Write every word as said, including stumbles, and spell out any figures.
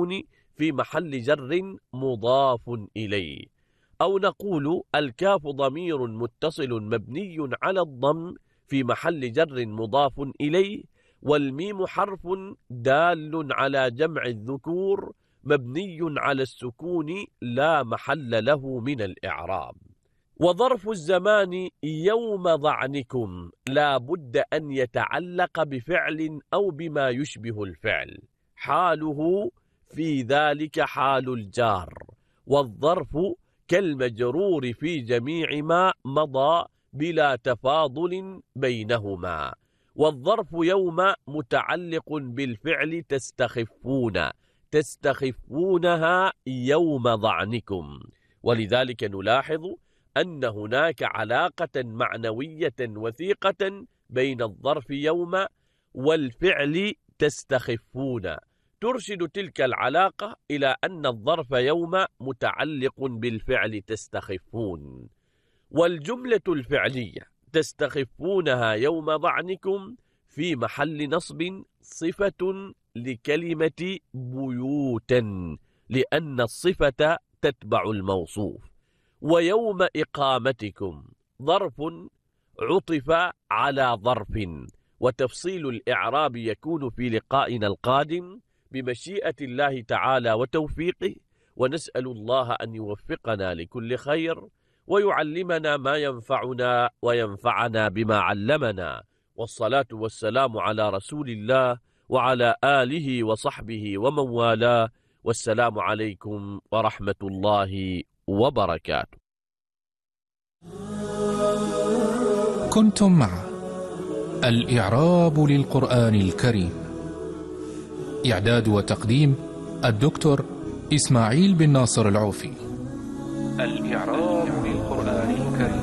السكون في محل جر مضاف إليه. أو نقول الكاف ضمير متصل مبني على الضم في محل جر مضاف إليه، والميم حرف دال على جمع الذكور مبني على السكون لا محل له من الإعراب. وظرف الزمان يوم ظعنكم لا بد أن يتعلق بفعل أو بما يشبه الفعل، حاله في ذلك حال الجار، والظرف كالمجرور في جميع ما مضى بلا تفاضل بينهما. والظرف يوم متعلق بالفعل تستخفون، تستخفونها يوم ظعنكم، ولذلك نلاحظ أن هناك علاقة معنوية وثيقة بين الظرف يوم والفعل تستخفون، ترشد تلك العلاقة إلى أن الظرف يوم متعلق بالفعل تستخفون. والجملة الفعلية تستخفونها يوم ظعنكم في محل نصب صفة لكلمة بيوتا، لأن الصفة تتبع الموصوف. ويوم إقامتكم ظرف عطف على ظرف، وتفصيل الإعراب يكون في لقائنا القادم بمشيئة الله تعالى وتوفيقه، ونسأل الله أن يوفقنا لكل خير ويعلمنا ما ينفعنا وينفعنا بما علمنا. والصلاة والسلام على رسول الله وعلى آله وصحبه ومن والاه، والسلام عليكم ورحمة الله وبركاته. كنتم مع الإعراب للقرآن الكريم، إعداد وتقديم الدكتور إسماعيل بن ناصر العوفي. الإعراب للقرآن الكريم.